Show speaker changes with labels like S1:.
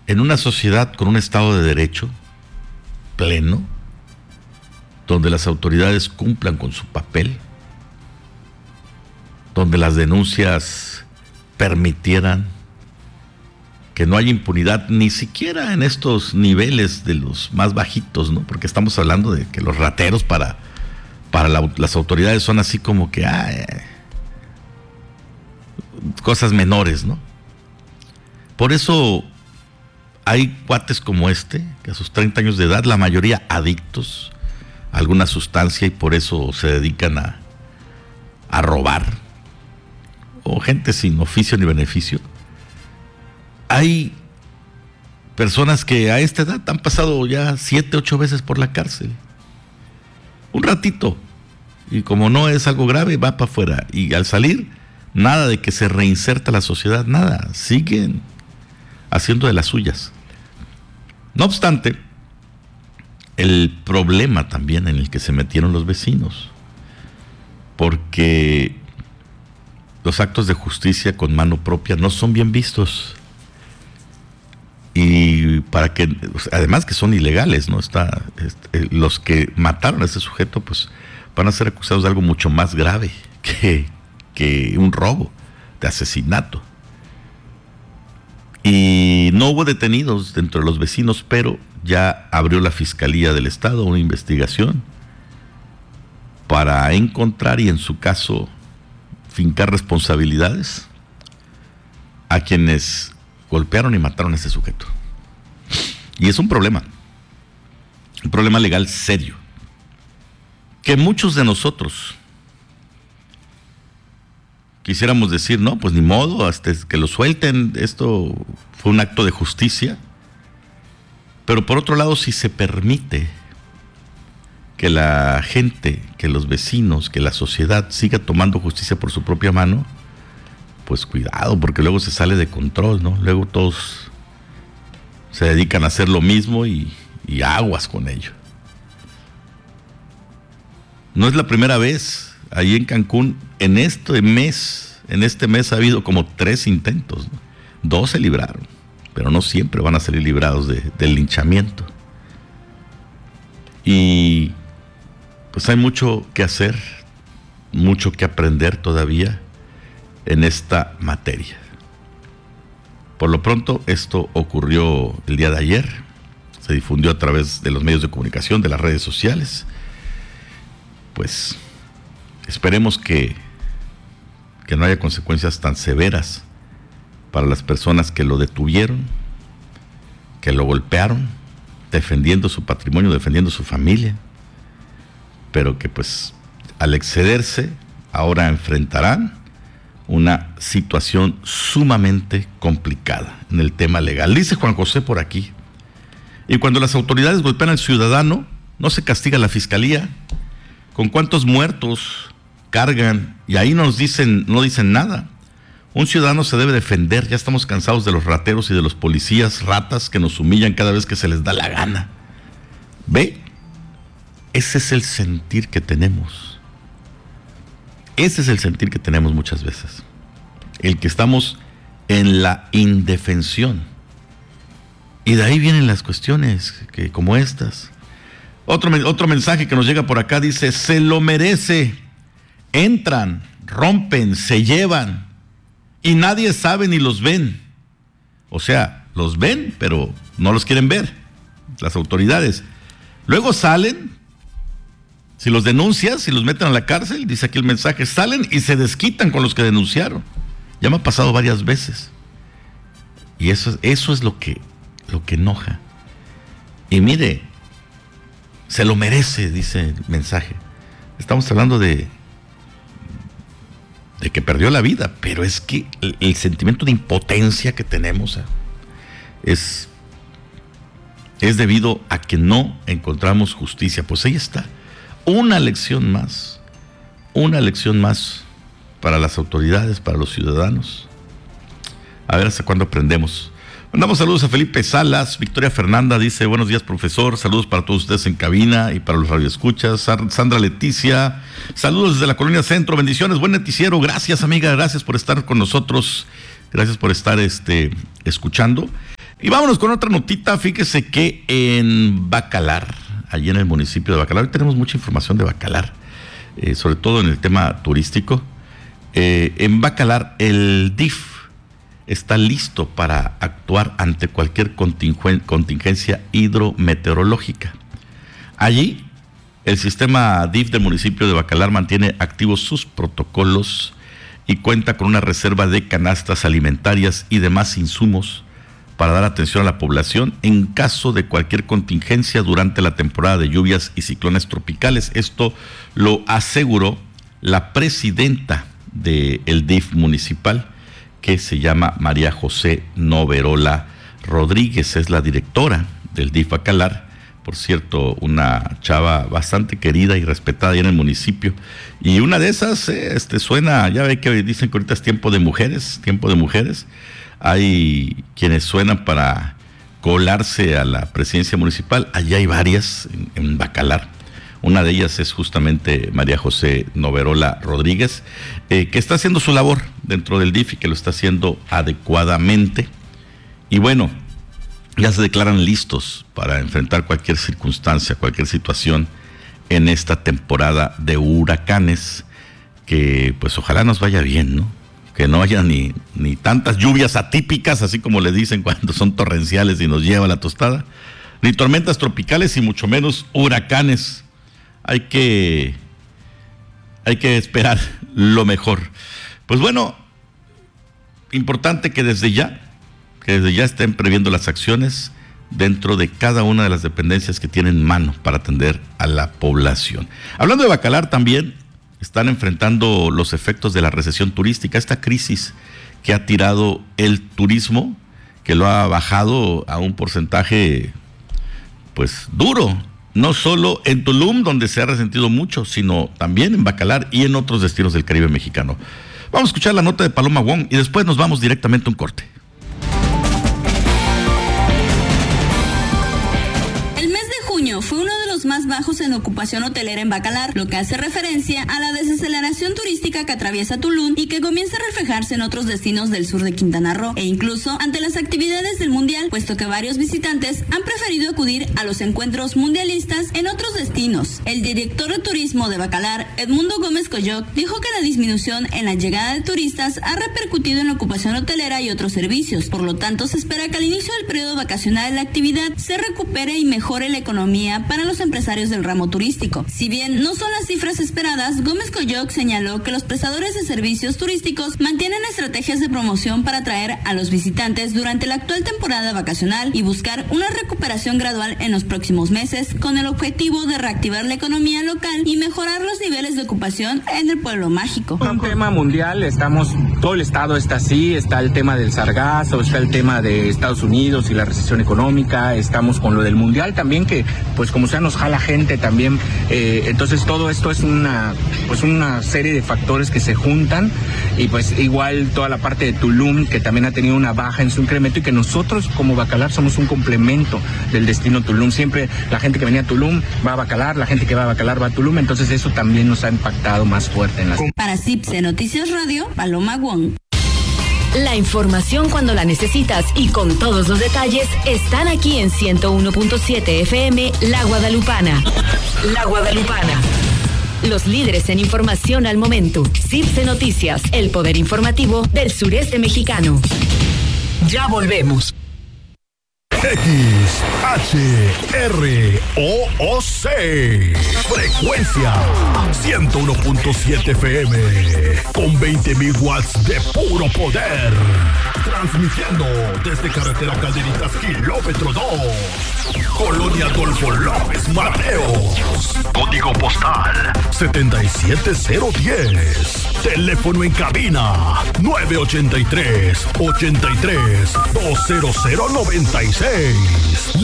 S1: en una sociedad con un Estado de Derecho pleno, donde las autoridades cumplan con su papel, donde las denuncias permitieran que no haya impunidad, ni siquiera en estos niveles de los más bajitos, ¿no? Porque estamos hablando de que los rateros para las autoridades son así como que cosas menores, ¿no? Por eso hay cuates como este, que a sus 30 años de edad, la mayoría adictos a alguna sustancia y por eso se dedican a robar, o gente sin oficio ni beneficio. Hay personas que a esta edad han pasado ya 7, 8 veces por la cárcel. Un ratito. Y como no es algo grave, va para afuera. Y al salir, nada de que se reinserta a la sociedad, nada. Siguen haciendo de las suyas. No obstante, el problema también en el que se metieron los vecinos, porque los actos de justicia con mano propia no son bien vistos. Y para que, además que son ilegales, ¿no? Los que mataron a ese sujeto, pues van a ser acusados de algo mucho más grave que un robo, de asesinato. Y no hubo detenidos dentro de los vecinos, pero ya abrió la Fiscalía del Estado una investigación para encontrar y en su caso fincar responsabilidades a quienes golpearon y mataron a ese sujeto. Y es un problema legal serio, que muchos de nosotros quisiéramos decir, no, pues ni modo, hasta que lo suelten, esto fue un acto de justicia. Pero por otro lado, si se permite que la gente, que los vecinos, que la sociedad siga tomando justicia por su propia mano, pues cuidado, porque luego se sale de control, ¿no? Luego todos se dedican a hacer lo mismo y aguas con ello. No es la primera vez. Ahí en Cancún, en este mes ha habido como 3 intentos, ¿no? 2 se libraron, pero no siempre van a salir librados del linchamiento. Y pues hay mucho que hacer, mucho que aprender todavía en esta materia. Por lo pronto, esto ocurrió el día de ayer, se difundió a través de los medios de comunicación, de las redes sociales. Pues esperemos que no haya consecuencias tan severas para las personas que lo detuvieron, que lo golpearon, defendiendo su patrimonio, defendiendo su familia, pero que pues al excederse ahora enfrentarán una situación sumamente complicada en el tema legal. Dice Juan José por aquí, y cuando las autoridades golpean al ciudadano, no se castiga a la fiscalía. ¿Con cuántos muertos cargan? Y ahí no dicen nada. Un ciudadano se debe defender. Ya estamos cansados de los rateros y de los policías ratas que nos humillan cada vez que se les da la gana. ¿Ve? Ese es el sentir que tenemos. Ese es el sentir que tenemos muchas veces. El que estamos en la indefensión. Y de ahí vienen las cuestiones que, como estas. Otro mensaje que nos llega por acá dice: se lo merece. Entran, rompen, se llevan y nadie sabe ni los ven. O sea, los ven, pero no los quieren ver las autoridades. Luego salen, si los denuncias, si los meten a la cárcel, dice aquí el mensaje, salen y se desquitan con los que denunciaron. Ya me ha pasado varias veces. Y eso es lo que enoja. Y mire, se lo merece, dice el mensaje. Estamos hablando de que perdió la vida, pero es que el sentimiento de impotencia que tenemos es debido a que no encontramos justicia. Pues ahí está, una lección más para las autoridades, para los ciudadanos. A ver hasta cuándo aprendemos. Mandamos saludos a Felipe Salas. Victoria Fernanda dice: buenos días, profesor, saludos para todos ustedes en cabina y para los radioescuchas. Sandra Leticia, saludos desde la Colonia Centro, bendiciones, buen noticiero, gracias amiga, gracias por estar con nosotros, gracias por estar escuchando. Y vámonos con otra notita. Fíjese que en Bacalar, allí en el municipio de Bacalar, hoy tenemos mucha información de Bacalar, sobre todo en el tema turístico. En Bacalar, el DIF está listo para actuar ante cualquier contingencia hidrometeorológica. Allí, el sistema DIF del municipio de Bacalar mantiene activos sus protocolos y cuenta con una reserva de canastas alimentarias y demás insumos para dar atención a la población en caso de cualquier contingencia durante la temporada de lluvias y ciclones tropicales. Esto lo aseguró la presidenta del DIF municipal, que se llama María José Noverola Rodríguez, es la directora del DIF Bacalar. Por cierto, una chava bastante querida y respetada ahí en el municipio. Y una de esas suena, ya ve que dicen que ahorita es tiempo de mujeres. Hay quienes suenan para colarse a la presidencia municipal. Allá hay varias en Bacalar. Una de ellas es justamente María José Noverola Rodríguez, que está haciendo su labor dentro del DIF y que lo está haciendo adecuadamente. Y bueno, ya se declaran listos para enfrentar cualquier circunstancia, cualquier situación en esta temporada de huracanes, que pues ojalá nos vaya bien, ¿no? Que no haya ni tantas lluvias atípicas, así como le dicen cuando son torrenciales y nos lleva la tostada, ni tormentas tropicales y mucho menos huracanes. Hay que esperar lo mejor. Pues bueno, importante que desde ya estén previendo las acciones dentro de cada una de las dependencias que tienen mano para atender a la población. Hablando de Bacalar, también están enfrentando los efectos de la recesión turística, esta crisis que ha tirado el turismo, que lo ha bajado a un porcentaje pues duro, no solo en Tulum, donde se ha resentido mucho, sino también en Bacalar y en otros destinos del Caribe mexicano. Vamos a escuchar la nota de Paloma Wong y después nos vamos directamente a un corte.
S2: Fue uno de los más bajos en ocupación hotelera en Bacalar, lo que hace referencia a la desaceleración turística que atraviesa Tulum y que comienza a reflejarse en otros destinos del sur de Quintana Roo e incluso ante las actividades del Mundial, puesto que varios visitantes han preferido acudir a los encuentros mundialistas en otros destinos. El director de turismo de Bacalar, Edmundo Gómez Coyoc, dijo que la disminución en la llegada de turistas ha repercutido en la ocupación hotelera y otros servicios. Por lo tanto, se espera que al inicio del periodo vacacional la actividad se recupere y mejore la economía para los empresarios del ramo turístico. Si bien no son las cifras esperadas, Gómez Coyoc señaló que los prestadores de servicios turísticos mantienen estrategias de promoción para atraer a los visitantes durante la actual temporada vacacional y buscar una recuperación gradual en los próximos meses, con el objetivo de reactivar la economía local y mejorar los niveles de ocupación en el pueblo mágico.
S3: Un tema mundial, todo el estado está así, está el tema del sargazo, está el tema de Estados Unidos y la recesión económica, estamos con lo del mundial también, que pues como sea nos jala gente también, entonces todo esto es una serie de factores que se juntan y pues igual toda la parte de Tulum, que también ha tenido una baja en su incremento y que nosotros como Bacalar somos un complemento del destino Tulum. Siempre la gente que venía a Tulum va a Bacalar, la gente que va a Bacalar va a Tulum, entonces eso también nos ha impactado más fuerte en las...
S2: Para CIPSE Noticias Radio, Paloma Wong.
S4: La información cuando la necesitas y con todos los detalles están aquí en 101.7 FM La Guadalupana. La Guadalupana. Los líderes en información al momento. CIPSE Noticias, el poder informativo del sureste mexicano. Ya volvemos.
S5: XHROOC, frecuencia 101.7 FM, con 20.000 watts de puro poder, transmitiendo desde carretera Calderitas, kilómetro 2, Colonia Adolfo López Mateos, código postal 77010, teléfono en cabina 983-83-20096.